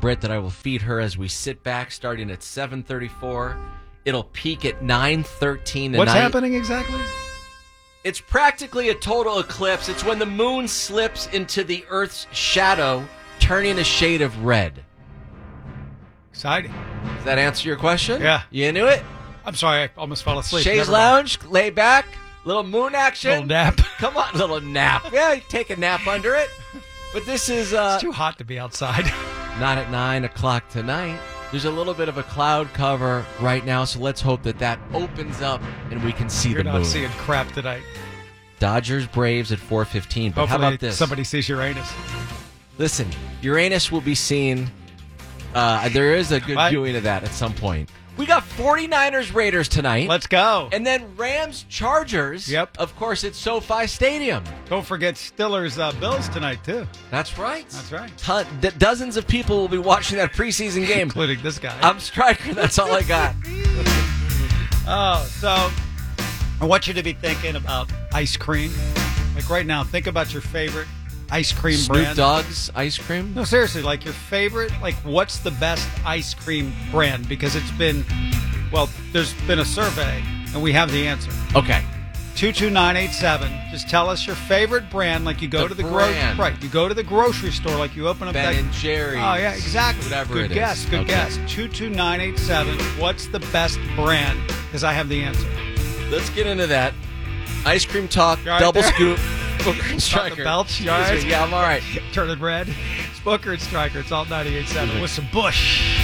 Britt that I will feed her as we sit back starting at 7:34. It'll peak at 9:13 tonight. What's happening exactly? It's practically a total eclipse. It's when the moon slips into the Earth's shadow, turning a shade of red. Exciting. Does that answer your question? Yeah. You into it? I'm sorry, I almost fell asleep. Shays Never mind. Lounge, lay back, little moon action. Little nap. Come on, little nap. Yeah, you take a nap under it. But this is It's too hot to be outside. not at 9 o'clock tonight. There's a little bit of a cloud cover right now, so let's hope that opens up and we can see You're the not moon. seeing crap tonight. Dodgers, Braves at 4:15. But Hopefully how about this? somebody sees Uranus. Listen, Uranus will be seen. There is a good Right. viewing of that at some point. We got 49ers Raiders tonight. Let's go. And then Rams Chargers. Yep. Of course, it's SoFi Stadium. Don't forget Stiller's Bills tonight, too. That's right. That's right. Dozens of people will be watching that preseason game. Including this guy. I'm Striker. That's all I got. Oh, so I want you to be thinking about ice cream. Like right now, think about your favorite ice cream Snoop brand. Dogg's ice cream? No, seriously, like your favorite, like what's the best ice cream brand? Because it's been, well, there's been a survey, and we have the answer. Okay. 22987. Just tell us your favorite brand, like you go The to the grocery, brand. right? You go to the grocery store, like you open up Ben that. and Jerry's. Oh yeah, exactly. Whatever good it guess. is. Good Okay. guess. 22987. What's the best brand? Because I have the answer. Let's get into that. Ice cream talk, You all right double there? scoop, Booker and Talking Striker. belch, you all right? Yeah, I'm all right. Turning red. It's Booker and Striker. It's all 98.7 with some Bush.